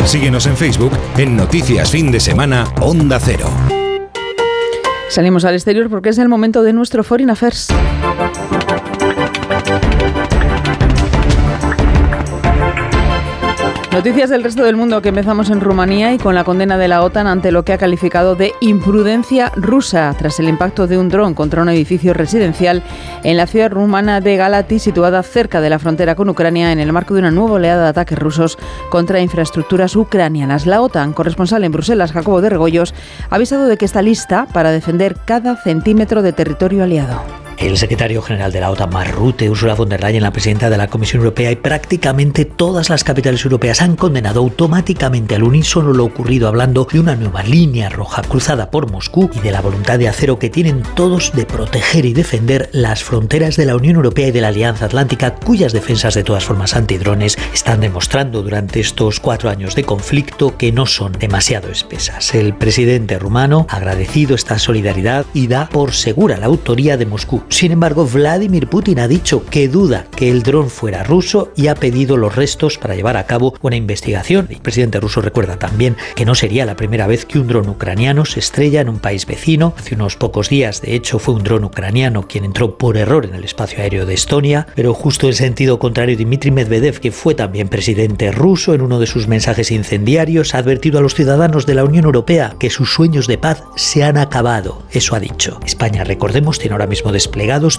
Síguenos en Facebook en Noticias Fin de Semana Onda Cero. Salimos al exterior porque es el momento de nuestro Foreign Affairs. Noticias del resto del mundo, que empezamos en Rumanía y con la condena de la OTAN ante lo que ha calificado de imprudencia rusa tras el impacto de un dron contra un edificio residencial en la ciudad rumana de Galati, situada cerca de la frontera con Ucrania, en el marco de una nueva oleada de ataques rusos contra infraestructuras ucranianas. La OTAN, corresponsal en Bruselas, Jacobo de Regoyos, ha avisado de que está lista para defender cada centímetro de territorio aliado. El secretario general de la OTAN, Mark Rutte, Ursula von der Leyen, la presidenta de la Comisión Europea, y prácticamente todas las capitales europeas han condenado automáticamente al unísono lo ocurrido, hablando de una nueva línea roja cruzada por Moscú y de la voluntad de acero que tienen todos de proteger y defender las fronteras de la Unión Europea y de la Alianza Atlántica, cuyas defensas, de todas formas antidrones, están demostrando durante estos 4 años de conflicto que no son demasiado espesas. El presidente rumano ha agradecido esta solidaridad y da por segura la autoría de Moscú. Sin embargo, Vladimir Putin ha dicho que duda que el dron fuera ruso y ha pedido los restos para llevar a cabo una investigación. El presidente ruso recuerda también que no sería la primera vez que un dron ucraniano se estrella en un país vecino. Hace unos pocos días, de hecho, fue un dron ucraniano quien entró por error en el espacio aéreo de Estonia, pero justo en sentido contrario, Dmitry Medvedev, que fue también presidente ruso, en uno de sus mensajes incendiarios ha advertido a los ciudadanos de la Unión Europea que sus sueños de paz se han acabado. Eso ha dicho. España, recordemos, tiene ahora mismo desplegados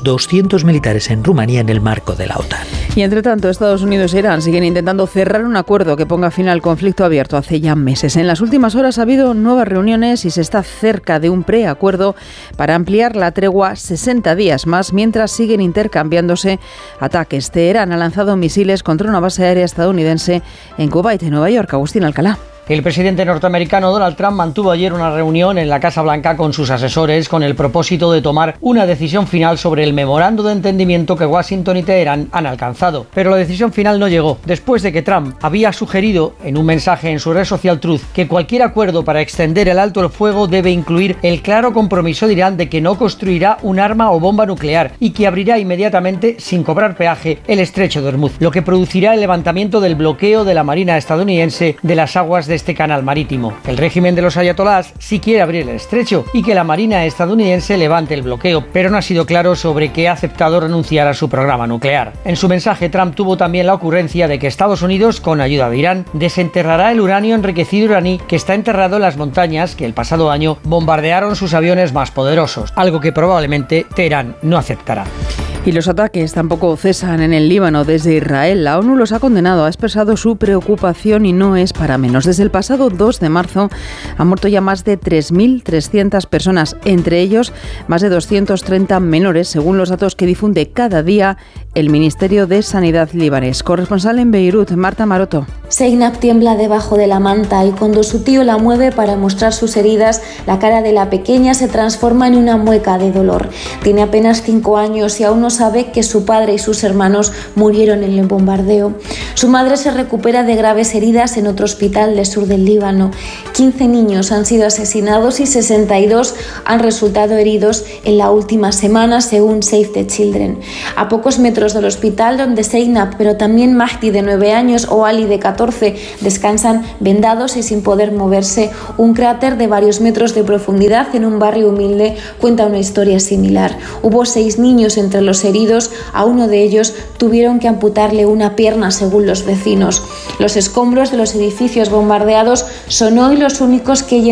200 militares en Rumanía en el marco de la OTAN. Y entre tanto, Estados Unidos e Irán siguen intentando cerrar un acuerdo que ponga fin al conflicto abierto hace ya meses. En las últimas horas ha habido nuevas reuniones y se está cerca de un preacuerdo para ampliar la tregua 60 días más, mientras siguen intercambiándose ataques. Teherán ha lanzado misiles contra una base aérea estadounidense en Kuwait, en Nueva York. Agustín Alcalá. El presidente norteamericano Donald Trump mantuvo ayer una reunión en la Casa Blanca con sus asesores con el propósito de tomar una decisión final sobre el memorando de entendimiento que Washington y Teherán han alcanzado. Pero la decisión final no llegó, después de que Trump había sugerido en un mensaje en su red social Truth que cualquier acuerdo para extender el alto el fuego debe incluir el claro compromiso de Irán de que no construirá un arma o bomba nuclear y que abrirá inmediatamente, sin cobrar peaje, el estrecho de Hormuz, lo que producirá el levantamiento del bloqueo de la Marina estadounidense de las aguas de este canal marítimo. El régimen de los ayatolás sí quiere abrir el estrecho y que la Marina estadounidense levante el bloqueo, pero no ha sido claro sobre qué ha aceptado renunciar a su programa nuclear. En su mensaje, Trump tuvo también la ocurrencia de que Estados Unidos, con ayuda de Irán, desenterrará el uranio enriquecido iraní que está enterrado en las montañas que el pasado año bombardearon sus aviones más poderosos, algo que probablemente Teherán no aceptará. Y los ataques tampoco cesan en el Líbano. Desde Israel, la ONU los ha condenado, ha expresado su preocupación y no es para menos. Desde el pasado 2 de marzo han muerto ya más de 3.300 personas, entre ellos más de 230 menores, según los datos que difunde cada día el Ministerio de Sanidad libanés. Corresponsal en Beirut, Marta Maroto. Zeynab tiembla debajo de la manta y cuando su tío la mueve para mostrar sus heridas, la cara de la pequeña se transforma en una mueca de dolor. Tiene apenas 5 años y aún no sabe que su padre y sus hermanos murieron en el bombardeo. Su madre se recupera de graves heridas en otro hospital del sur del Líbano. 15 niños han sido asesinados y 62 han resultado heridos en la última semana, según Save the Children. A pocos metros del hospital donde Zeynab, pero también Mahdi de 9 años o Ali de 14 descansan vendados y sin poder moverse, un cráter de varios metros de profundidad en un barrio humilde cuenta una historia similar. Hubo 6 niños entre los heridos, a uno de ellos tuvieron que amputarle una pierna según los vecinos. Los escombros de los edificios bombardeados son hoy los únicos que